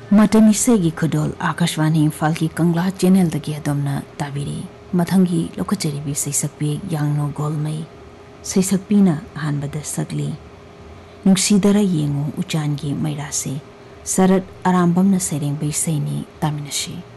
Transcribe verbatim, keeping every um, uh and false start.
मतमिसेगी खुदोल आकाशवाणी इम्फाल की कंगला चैनल दगी अदोमना ताबिरी मथंगी लोकचरीबी सैसक्पी यांगनो गोलमई सैसक्पीना अहानबद सकली नुक्सीदरा येंगो उचानगी मैरासे सरत आरामबमना सेरेंग बैसैनी तामिनशी।